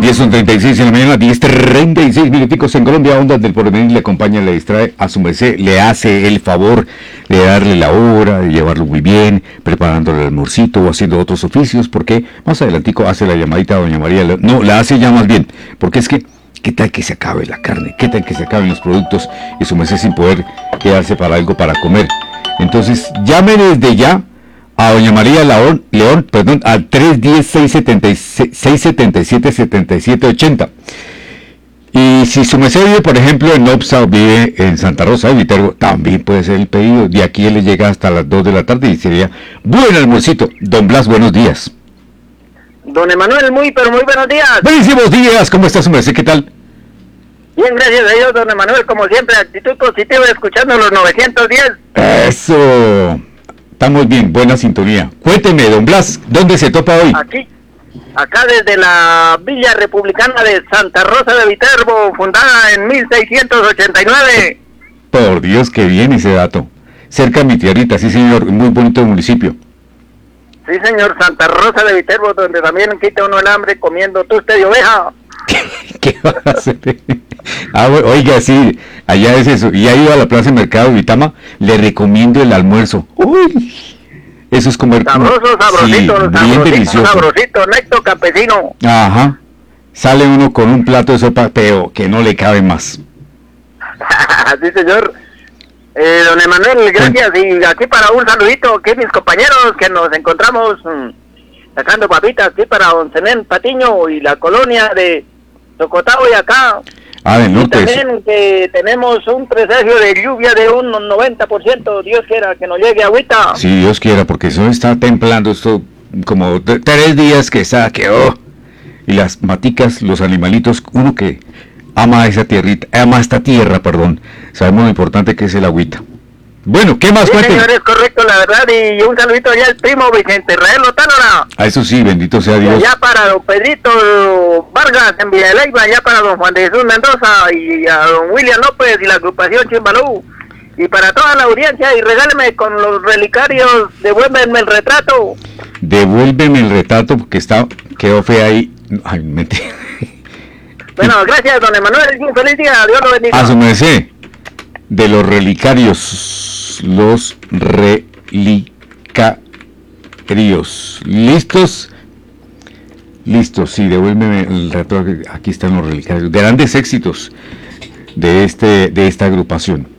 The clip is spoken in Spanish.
10:36 en la mañana, 10:36 minuticos en Colombia. Ondas del Porvenir le acompaña, le distrae a su merced, le hace el favor de darle la hora, de llevarlo muy bien, preparándole el almuercito o haciendo otros oficios, porque más adelantico hace la llamadita a doña María. No, la hace ya más bien, porque es que, ¿qué tal que se acabe la carne? ¿Qué tal que se acaben los productos y su merced sin poder quedarse para algo para comer? Entonces, llame desde ya a doña María León, al 310-677-7780. Y si su merced vive, por ejemplo, en Nopsa o vive en Santa Rosa de Viterbo, también puede ser el pedido. De aquí él le llega hasta las 2 de la tarde y sería buen almuercito. Don Blas, buenos días. Don Emanuel, pero muy buenos días. Buenísimos días, ¿cómo está su merced? ¿Qué tal? Bien, gracias a Dios, don Emanuel, como siempre, actitud positiva, escuchando los 910. Eso. Estamos bien, buena sintonía. Cuénteme, don Blas, ¿dónde se topa hoy? Acá desde la Villa Republicana de Santa Rosa de Viterbo, fundada en 1689. Por Dios, qué bien ese dato. Cerca de mi tierrita, sí señor, muy bonito municipio. Sí señor, Santa Rosa de Viterbo, donde también quita uno el hambre comiendo tuste de oveja. ¿Qué va a hacer? Oiga, sí, allá es eso. Y ha ido a la Plaza de Mercado Vitama, le recomiendo el almuerzo. Uy, eso es comer sabrosito, bien delicioso. Sabrosito, necto campesino. Ajá, sale uno con un plato de sopa, pero que no le cabe más. Sí señor. Don Emanuel, gracias. Y aquí para un saludito, aquí mis compañeros que nos encontramos sacando papitas, aquí para don Zenén Patiño y la colonia de Tocotao y acá. Del norte. Y también que tenemos un presagio de lluvia de un 90%, Dios quiera que nos llegue agüita. Sí, Dios quiera, porque eso está templando, esto como 3 días que está, y las maticas, los animalitos, uno que ama esa tierrita, esta tierra, sabemos lo importante que es el agüita. Bueno, ¿qué más? Sí, Cuente. señor, es correcto, la verdad, y un saludito allá al primo Vicente Israel Otálora. A eso sí, bendito sea Dios. Allá para don Pedrito Vargas en Villalegua, allá para don Juan de Jesús Mendoza y a don William López y la agrupación Chimbalú. Y para toda la audiencia, y regáleme con los relicarios, devuélveme el retrato. Devuélveme el retrato porque quedó fea ahí. Ay, mentira. Bueno, gracias, don Emanuel, un feliz día, Dios lo bendiga. A su merced, de los relicarios, ¿listos? Listos, sí, devuélveme el retrato, aquí están los relicarios, grandes éxitos de esta agrupación.